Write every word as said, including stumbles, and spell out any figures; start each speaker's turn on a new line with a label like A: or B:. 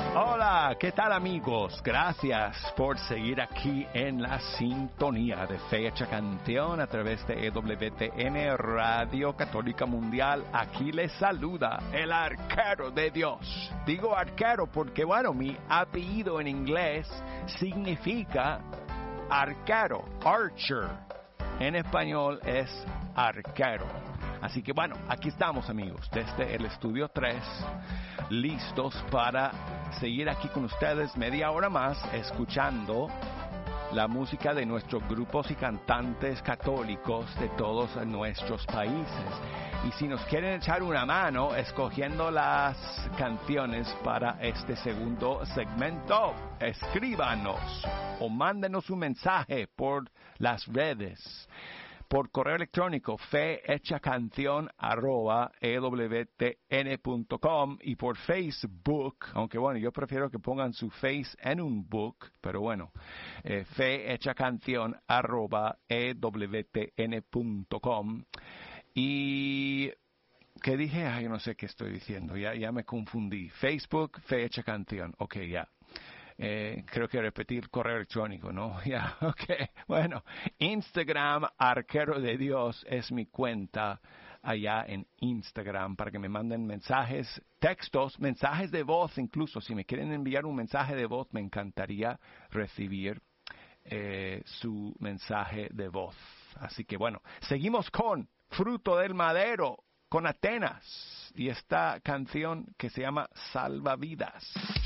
A: Hola, ¿qué tal amigos? Gracias por seguir aquí en la sintonía de Fecha Canción a través de E W T N Radio Católica Mundial. Aquí les saluda el arquero de Dios. Digo arquero porque, bueno, mi apellido en inglés significa arquero, archer. En español es arquero. Así que bueno, aquí estamos amigos, desde el estudio tres, listos para seguir aquí con ustedes media hora más, escuchando la música de nuestros grupos y cantantes católicos de todos nuestros países. Y si nos quieren echar una mano escogiendo las canciones para este segundo segmento, escríbanos o mándenos un mensaje por las redes. Por correo electrónico fehechacanción arroba ewtn punto com y por Facebook, aunque bueno, yo prefiero que pongan su face en un book, pero bueno, eh, fehechacanción arroba ewtn punto com. Y ¿qué dije? Ay, no sé qué estoy diciendo, ya, ya me confundí. Facebook, fehechacanción, ok, ya. Eh, creo que repetir correo electrónico, ¿no? Ya, yeah, ok. Bueno, Instagram, Arquero de Dios, es mi cuenta allá en Instagram para que me manden mensajes, textos, mensajes de voz incluso. Si me quieren enviar un mensaje de voz, me encantaría recibir eh, su mensaje de voz. Así que bueno, seguimos con Fruto del Madero, con Atenas y esta canción que se llama Salvavidas.